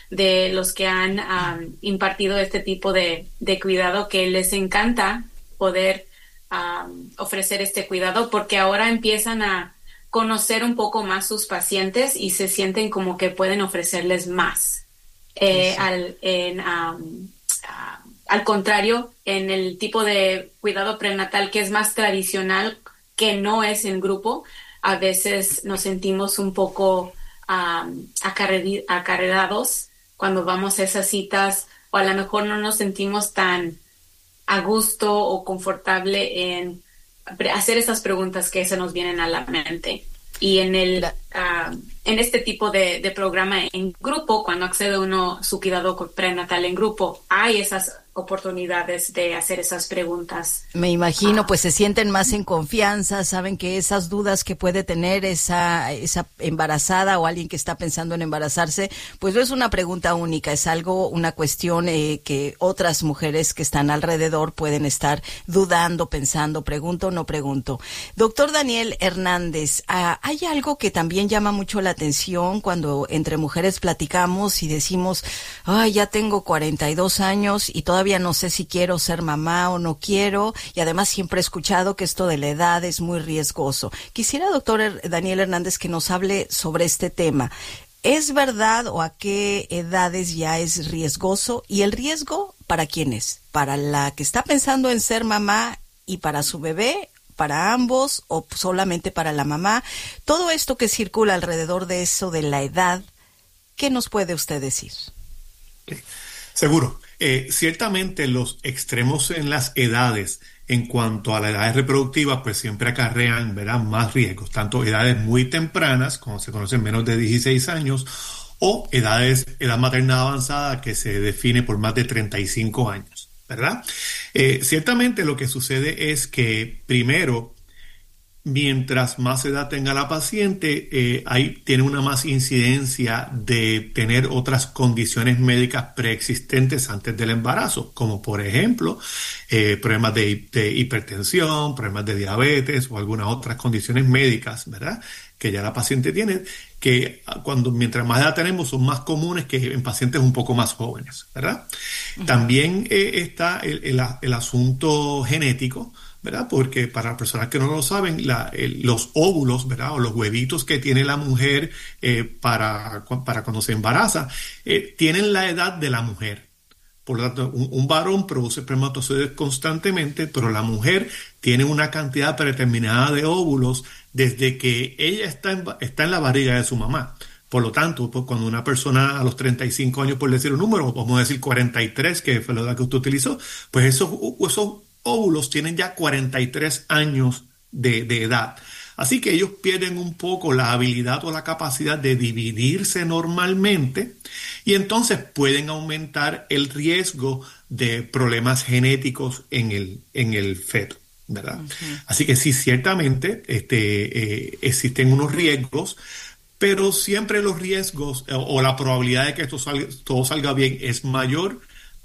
de los que han impartido este tipo de cuidado, que les encanta poder ofrecer este cuidado, porque ahora empiezan a conocer un poco más sus pacientes y se sienten como que pueden ofrecerles más. Al contrario, en el tipo de cuidado prenatal que es más tradicional, que no es en grupo, a veces nos sentimos un poco acarreados cuando vamos a esas citas, o a lo mejor no nos sentimos tan a gusto o confortable en hacer esas preguntas que se nos vienen a la mente. Y en este tipo de programa en grupo, cuando accede uno a su cuidado prenatal en grupo, hay esas oportunidades de hacer esas preguntas. Me imagino, pues se sienten más en confianza, saben que esas dudas que puede tener esa embarazada o alguien que está pensando en embarazarse, pues no es una pregunta única, es una cuestión que otras mujeres que están alrededor pueden estar dudando, pensando, ¿pregunto o no pregunto? Doctor Daniel Hernández, hay algo que también llama mucho la atención cuando entre mujeres platicamos y decimos, ay, ya tengo 42 años y todavía no sé si quiero ser mamá o no quiero, y además siempre he escuchado que esto de la edad es muy riesgoso. Quisiera, doctor Daniel Hernández, que nos hable sobre este tema. ¿Es verdad o a qué edades ya es riesgoso? ¿Y el riesgo para quién es? ¿Para la que está pensando en ser mamá y para su bebé? ¿Para ambos o solamente para la mamá? Todo esto que circula alrededor de eso de la edad, ¿qué nos puede usted decir? Seguro. Ciertamente los extremos en las edades en cuanto a la edad reproductiva pues siempre acarrean, ¿verdad?, más riesgos, tanto edades muy tempranas, como se conocen menos de 16 años, o edad materna avanzada que se define por más de 35 años, ¿verdad? Ciertamente lo que sucede es que primero, mientras más edad tenga la paciente, tiene una más incidencia de tener otras condiciones médicas preexistentes antes del embarazo, como por ejemplo problemas de hipertensión, problemas de diabetes o algunas otras condiciones médicas, ¿verdad?, que ya la paciente tiene, que mientras más edad tenemos son más comunes que en pacientes un poco más jóvenes, ¿verdad? Uh-huh. También está el asunto genético, ¿verdad? Porque para las personas que no lo saben, los óvulos, ¿verdad?, o los huevitos que tiene la mujer para cuando se embaraza, tienen la edad de la mujer. Por lo tanto, un varón produce espermatozoides constantemente, pero la mujer tiene una cantidad predeterminada de óvulos desde que ella está en la barriga de su mamá. Por lo tanto, pues, cuando una persona a los 35 años, por decir un número, vamos a decir 43, que fue la edad que usted utilizó, pues esos óvulos tienen ya 43 años de edad. Así que ellos pierden un poco la habilidad o la capacidad de dividirse normalmente y entonces pueden aumentar el riesgo de problemas genéticos en el feto, ¿verdad? Uh-huh. Así que sí, ciertamente existen unos riesgos, pero siempre los riesgos o la probabilidad de que todo salga bien es mayor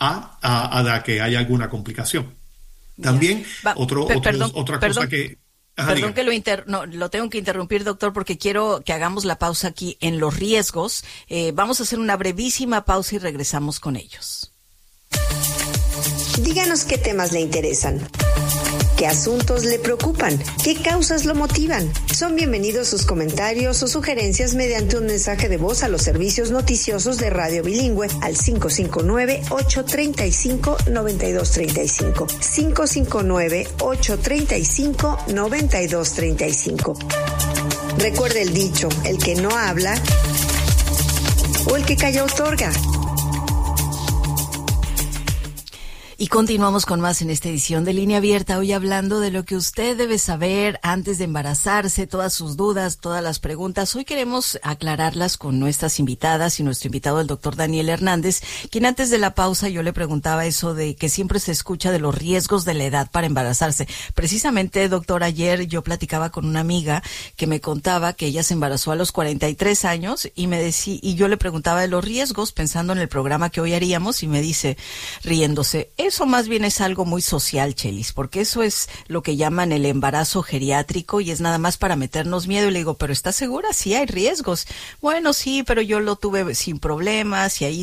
a que haya alguna complicación. También otra cosa que... Perdón que lo tengo que interrumpir, doctor, porque quiero que hagamos la pausa aquí en los riesgos. Vamos a hacer una brevísima pausa y regresamos con ellos. Díganos qué temas le interesan, qué asuntos le preocupan, qué causas lo motivan. Son bienvenidos sus comentarios o sugerencias mediante un mensaje de voz a los servicios noticiosos de Radio Bilingüe al 559-835-9235. 559-835-9235. Recuerde el dicho, el que no habla o el que calla otorga. Y continuamos con más en esta edición de Línea Abierta, hoy hablando de lo que usted debe saber antes de embarazarse, todas sus dudas, todas las preguntas. Hoy queremos aclararlas con nuestras invitadas y nuestro invitado, el doctor Daniel Hernández, quien antes de la pausa yo le preguntaba eso de que siempre se escucha de los riesgos de la edad para embarazarse. Precisamente, doctor, ayer yo platicaba con una amiga que me contaba que ella se embarazó a los 43 años y yo le preguntaba de los riesgos pensando en el programa que hoy haríamos y me dice, riéndose, eso más bien es algo muy social, Chelis, porque eso es lo que llaman el embarazo geriátrico y es nada más para meternos miedo. Y le digo, ¿pero estás segura? Sí hay riesgos. Bueno, sí, pero yo lo tuve sin problemas y ahí